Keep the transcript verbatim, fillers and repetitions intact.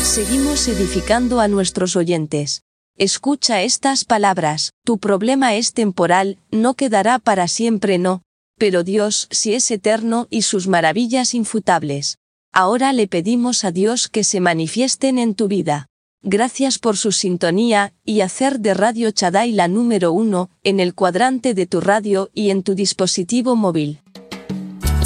Seguimos edificando a nuestros oyentes. Escucha estas palabras: tu problema es temporal, no quedará para siempre, no. Pero Dios sí es eterno y sus maravillas infutables. Ahora le pedimos a Dios que se manifiesten en tu vida. Gracias por su sintonía y hacer de Radio Shaddai la número uno en el cuadrante de tu radio y en tu dispositivo móvil.